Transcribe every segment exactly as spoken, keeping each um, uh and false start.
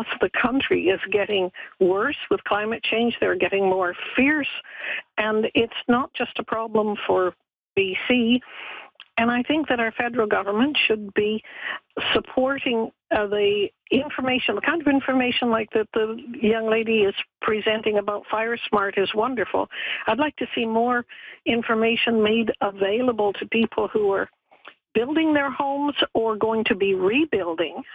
across the country is getting worse with climate change. They're getting more fierce. And it's not just a problem for B C. And I think that our federal government should be supporting uh, the information, the kind of information like that the young lady is presenting about FireSmart is wonderful. I'd like to see more information made available to people who are building their homes or going to be rebuilding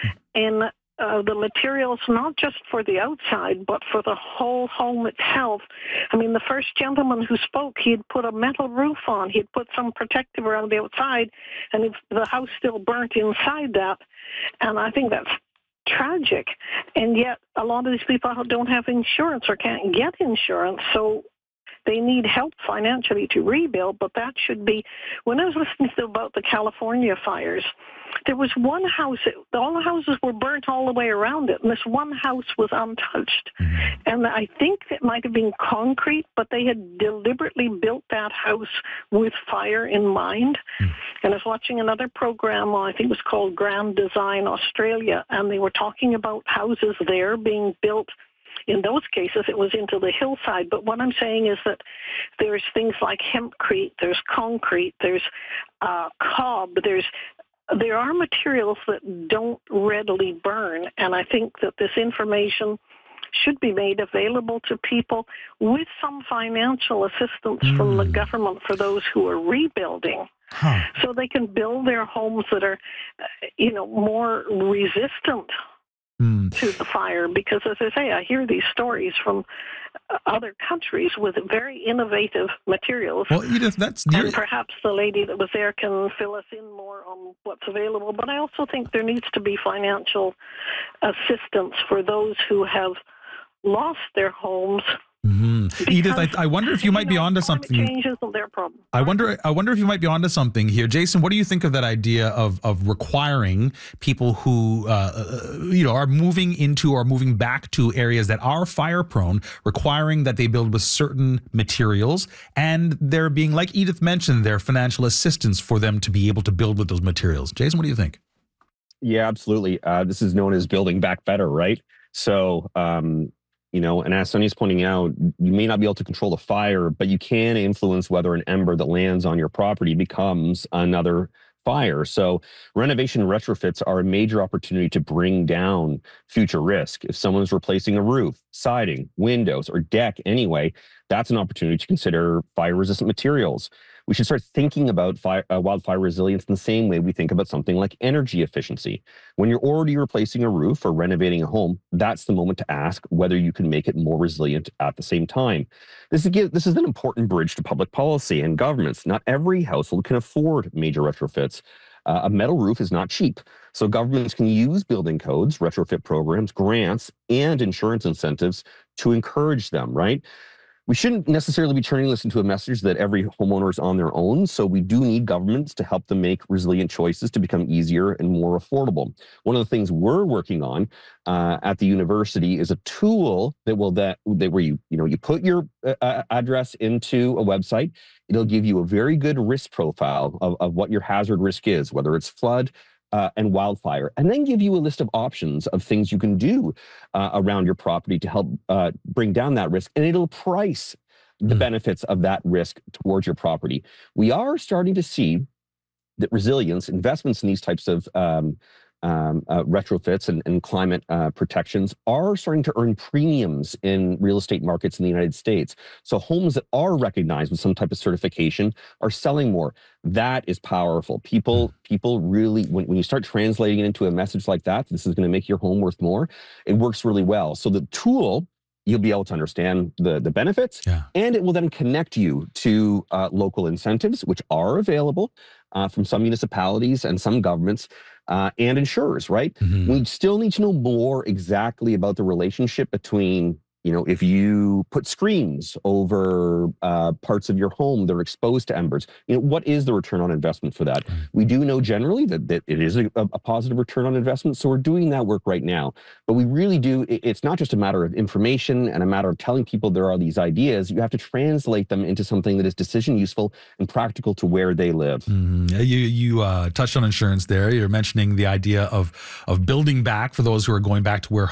in uh, the materials, not just for the outside, but for the whole home itself. I mean, the first gentleman who spoke, he'd put a metal roof on, he'd put some protective around the outside, and if the house still burnt inside that. And I think that's tragic. And yet, a lot of these people don't have insurance or can't get insurance, so they need help financially to rebuild, but that should be, when I was listening to about the California fires, there was one house, all the houses were burnt all the way around it, and this one house was untouched. Mm-hmm. And I think it might have been concrete, but they had deliberately built that house with fire in mind. Mm-hmm. And I was watching another program, I think it was called Grand Design Australia, and they were talking about houses there being built. In those cases, it was into the hillside. But what I'm saying is that there's things like hempcrete, there's concrete, there's uh, cob, there's there are materials that don't readily burn. And I think that this information should be made available to people with some financial assistance mm. from the government for those who are rebuilding. Huh. So they can build their homes that are, you know, more resistant Mm. to the fire, because as I say, I hear these stories from other countries with very innovative materials. Well, Edith, that's and perhaps the lady that was there can fill us in more on what's available. But I also think there needs to be financial assistance for those who have lost their homes. Mm-hmm. Edith, I, I wonder if you might you know, be onto something. Change isn't their problem. I wonder. I wonder if you might be onto something here, Jason. What do you think of that idea of of requiring people who uh, you know are moving into or moving back to areas that are fire prone, requiring that they build with certain materials, and there being, like Edith mentioned, there financial assistance for them to be able to build with those materials. Jason, what do you think? Yeah, absolutely. Uh, this is known as building back better, right? So. Um, You know, and as Sonya's pointing out, you may not be able to control the fire, but you can influence whether an ember that lands on your property becomes another fire. So renovation retrofits are a major opportunity to bring down future risk. If someone's replacing a roof, siding, windows, or deck anyway, that's an opportunity to consider fire-resistant materials. We should start thinking about fire, uh, wildfire resilience in the same way we think about something like energy efficiency. When you're already replacing a roof or renovating a home, that's the moment to ask whether you can make it more resilient at the same time. This is, this is an important bridge to public policy and governments. Not every household can afford major retrofits. Uh, a metal roof is not cheap, so governments can use building codes, retrofit programs, grants, and insurance incentives to encourage them, right? We shouldn't necessarily be turning this into a message that every homeowner is on their own, so we do need governments to help them make resilient choices to become easier and more affordable. One of the things we're working on uh, at the university is a tool that will that, that where you you know you put your uh, address into a website. It'll give you a very good risk profile of, of what your hazard risk is, whether it's flood, Uh, and wildfire, and then give you a list of options of things you can do uh, around your property to help uh, bring down that risk, and it'll price the mm. benefits of that risk towards your property. We are starting to see that resilience, investments in these types of um, um, uh, retrofits and, and climate uh, protections are starting to earn premiums in real estate markets in the United States. So homes that are recognized with some type of certification are selling more. That is powerful. People, people really, when, when you start translating it into a message like that, this is going to make your home worth more, it works really well. So the tool, you'll be able to understand the, the benefits, yeah. and it will then connect you to uh, local incentives, which are available uh, from some municipalities and some governments uh, and insurers, right? Mm-hmm. We still need to know more exactly about the relationship between, you know, if you put screens over uh, parts of your home that are exposed to embers, you know, what is the return on investment for that? Mm-hmm. We do know generally that, that it is a, a positive return on investment, so we're doing that work right now. But we really do, it's not just a matter of information and a matter of telling people there are these ideas. You have to translate them into something that is decision useful and practical to where they live. Mm-hmm. You, you uh, touched on insurance there. You're mentioning the idea of, of building back for those who are going back to where